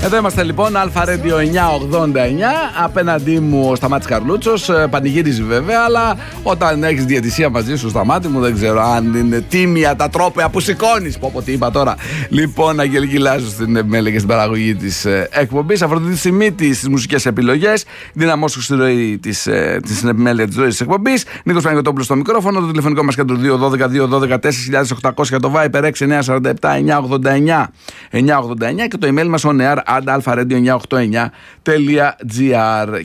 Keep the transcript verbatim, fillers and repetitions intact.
Εδώ είμαστε λοιπόν, Αλφα Radio εννιακόσια ογδόντα εννιά. Απέναντί μου ο Σταμάτης Καρλούτσος. Πανηγύριζει βέβαια, αλλά όταν έχεις διαιτησία μαζί σου, Σταμάτη μου, δεν ξέρω αν είναι τίμια τα τρόπαια που σηκώνεις. Πω πω τι είπα τώρα. Λοιπόν, Αγγελική Λάζου στην επιμέλεια και στην παραγωγή της εκπομπής. Αφροδίτη Σιμίτη στις μουσικές επιλογές. Δυναμώσου στη ροή της, στην επιμέλεια της ροής της εκπομπής. Νίκος Παναγιωτόπουλος στο μικρόφωνο. Το τηλεφωνικό μας κέντρο δύο ένα δύο δύο ένα δύο τέσσερα χιλιάδες οκτακόσια. Το Viper έξι εννιά τέσσερα επτά εννιακόσια ογδόντα εννιά εννιακόσια ογδόντα εννιά και το email μας on air at alpha radio εννιακόσια ογδόντα εννιά τελεία gr.